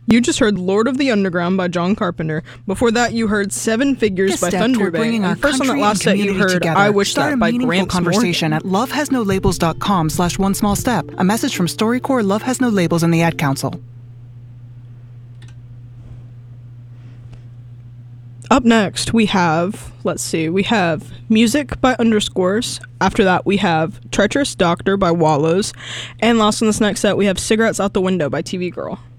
You just heard Lord of the Underground by John Carpenter. Before that, you heard Seven Figures by Thunder Bay. And first on that last set, you heard together. I Wish Start That a by meaningful Gramps conversation Morgan. at lovehasnolabels.com/one-small-step. A message from StoryCorps, Love Has No Labels, and the Ad Council. Up next, we have, Music by Underscores. After that, we have Treacherous Doctor by Wallows. And last on this next set, we have Cigarettes Out the Window by TV Girl.